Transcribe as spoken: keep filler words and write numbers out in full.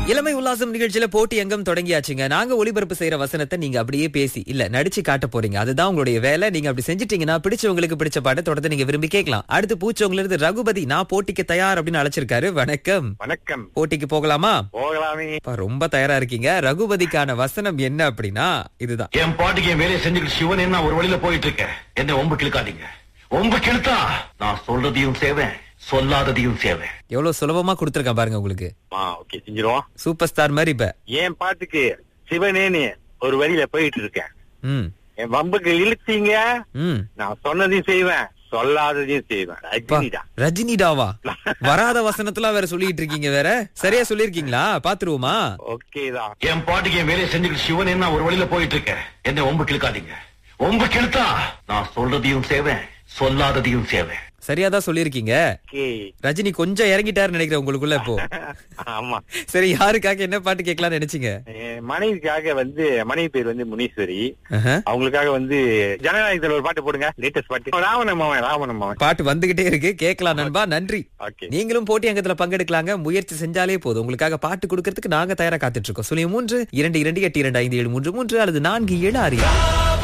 இளமை உல்லாசம் நிகழ்ச்சியில போட்டி அங்கம் தொடங்கியாச்சுங்க. நாங்க ஒளிபரப்பு செய்யற வசனத்தை நீங்க அப்படியே பேசி இல்ல நடிச்சு காட்ட போறீங்க. அதுதான் உங்களுடைய வேலை. நீங்க அப்படி செஞ்சிட்டீங்கன்னா பிடிச்சவங்களுக்கு பிடிச்ச பாட்டை தொடர்ந்து நீங்க விரும்பி கேட்கலாம். அடுத்து பூச்சவங்கள இருந்து ரகுபதி நான் போட்டிக்கு தயார் அப்படின்னு அழைச்சிருக்காரு. வணக்கம். வணக்கம். போட்டிக்கு போகலாமா? போகலாமே. அப்பா, ரொம்ப தயாரா இருக்கீங்க. ரகுபதிக்கான வசனம் என்ன அப்படின்னா இதுதான். என் பாட்டுக்கு என் வேலையை செஞ்சுக்கிட்டு சிவன் என்ன ஒரு வழியில போயிட்டு இருக்கேன். என்ன ஒம்பு கிழக்காதீங்க. ஒம்பு கிழத்தா நான் சொல்றதையும் சேவேன், சொல்லாததையும் சேவேன். எவ்வளவு சுலபமா கொடுத்திருக்கேன் பாருங்க உங்களுக்கு. ஓகே, செஞ்சிருவோம். சூப்பர் ஸ்டார் மாதிரி இப்ப. என் பாட்டுக்கு சிவனேன்னு ஒரு வழியில போயிட்டு இருக்கேன். ம் என் வம்புக்கு இழுத்தீங்க, ம் நான் சொன்னதையும் செய்வேன், சொல்லாததையும் செய்வேன். ரஜினிடா. ரஜினிடாவா? வராத வசனத்துல வேற சொல்லிட்டு இருக்கீங்க. வேற சரியா சொல்லிருக்கீங்களா? பாத்துருவோமா? ஓகே தான். என் பாட்டுக்கு என் வேலையை செஞ்சுக்கிட்டு சிவன் என்ன ஒரு வழியில போயிட்டு இருக்கேன். என்ன ஒம்பு கிழக்காதீங்க. ஒம்பு கிழத்தா நான் சொல்றதையும் சேவேன், சொல்லாததையும் சேவேன். சரியாதான் சொல்லிருக்கீங்க. ஓகே. ரஜினி கொஞ்சம் இறங்கிட்டாருன்னு நினைக்கிறேன் உங்களுக்குள்ள இப்போ. ஆமா. சரி, யாருக்காக என்ன பாட்டு கேட்கலாம்னு நினைச்சீங்க? என் மனைவிக்காக வந்து, மனைவி பேர் வந்து முனீஸ்வரி. ஆஹா. அவங்களுக்காக வந்து ஜனநாயகத்துல ஒரு பாட்டு போடுங்க. லேட்டஸ்ட் பாட்டு ராவண மாவன். ராவண மாவன் பாட்டு வந்துகிட்டே இருக்கு, கேட்கலாம் நண்பா. நன்றி. ஓகே. நீங்களும் போட்டி அங்கத்துல பங்கெடுக்கலாங்க. முயற்சி செஞ்சாலே போதும். உங்களுக்காக பாட்டு கொடுக்கறதுக்கு நாங்க தயாரா காத்துட்டு இருக்கோம். சொல்லி மூன்று இரண்டு இரண்டு எட்டு இரண்டு ஐந்து ஏழு மூன்று மூன்று அல்லது நான்கு ஏழு ஆறு.